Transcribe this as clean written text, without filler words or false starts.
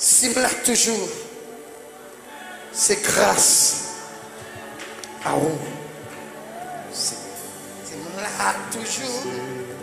Si là toujours, c'est grâce à vous. C'est là toujours.